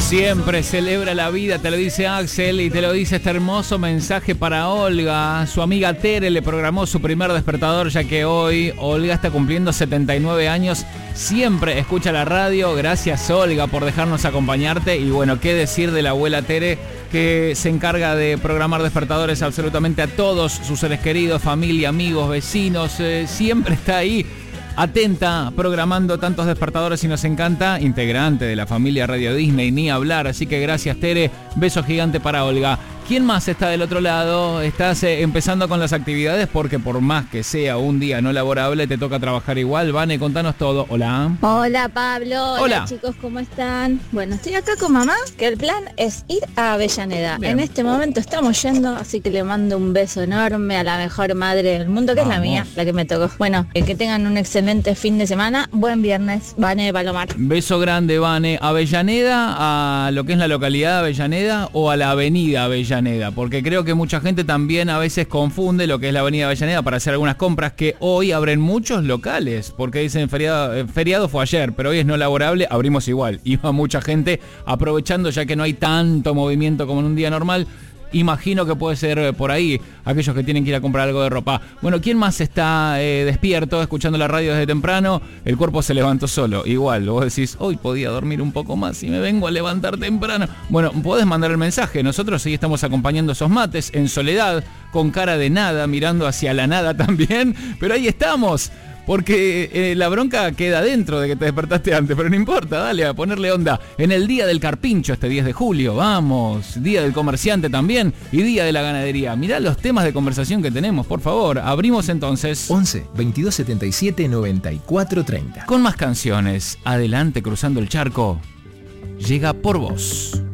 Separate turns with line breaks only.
Siempre celebra la vida, te lo dice Axel y te lo dice este hermoso mensaje para Olga. Su amiga Tere le programó su primer despertador, ya que hoy Olga está cumpliendo 79 años. Siempre escucha la radio. Gracias, Olga, por dejarnos acompañarte. Y bueno, qué decir de la abuela Tere, que se encarga de programar despertadores absolutamente a todos sus seres queridos, familia, amigos, vecinos. Siempre está ahí, atenta, programando tantos despertadores y nos encanta. Integrante de la familia Radio Disney, ni hablar. Así que gracias, Tere. Beso gigante para Olga. ¿Quién más está del otro lado? Estás empezando con las actividades porque por más que sea un día no laborable, te toca trabajar igual. Vane, contanos todo. Hola.
Hola, Pablo.
Hola.
Chicos, ¿cómo están? Bueno, estoy acá con mamá, que el plan es ir a Avellaneda.
Bien.
En este momento estamos yendo, así que le mando un beso enorme a la mejor madre del mundo, que
Vamos.
es la mía, la que me tocó. Bueno, que tengan un excelente fin de semana. Buen viernes, Vane de Palomar.
Beso grande, Vane. ¿Avellaneda a lo que es la localidad de Avellaneda o a la avenida Avellaneda? Porque creo que mucha gente también a veces confunde lo que es la avenida Avellaneda para hacer algunas compras, que hoy abren muchos locales, porque dicen feriado fue ayer, pero hoy es no laborable, abrimos igual. Y va mucha gente aprovechando, ya que no hay tanto movimiento como en un día normal. Imagino que puede ser por ahí, aquellos que tienen que ir a comprar algo de ropa. Bueno, ¿quién más está despierto, escuchando la radio desde temprano? El cuerpo se levantó solo. Igual, vos decís, hoy podía dormir un poco más y me vengo a levantar temprano. Bueno, podés mandar el mensaje. Nosotros sí estamos acompañando esos mates en soledad, con cara de nada, mirando hacia la nada también. Pero ahí estamos. Porque la bronca queda dentro de que te despertaste antes, pero no importa, dale, a ponerle onda. En el Día del Carpincho, este 10 de julio, vamos. Día del Comerciante también y Día de la Ganadería. Mirá los temas de conversación que tenemos, por favor. Abrimos entonces
11 22 77 94 30.
con más canciones. Adelante, cruzando el charco. Llega Por Vos.